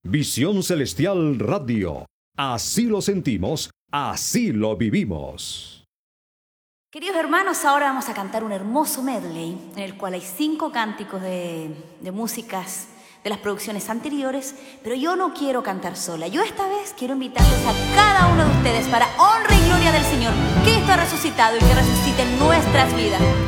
Visión Celestial Radio. Así lo sentimos, así lo vivimos. Queridos hermanos, ahora vamos a cantar un hermoso medley en el cual hay 5 cánticos de músicas de las producciones anteriores, pero yo no quiero cantar sola. Yo esta vez quiero invitarles a cada uno de ustedes para honra y gloria del Señor, que Cristo ha resucitado y que resucite en nuestras vidas.